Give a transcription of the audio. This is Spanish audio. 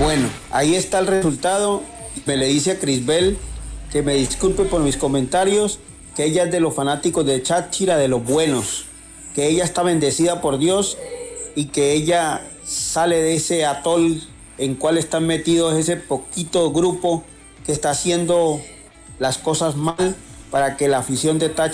Bueno, ahí está el resultado. Me le dice a Crisbel que me disculpe por mis comentarios, que ella es de los fanáticos de Cháchira, de los buenos, que ella está bendecida por Dios y que ella sale de ese atol en cual están metidos ese poquito grupo que está haciendo las cosas mal para que la afición de Táchira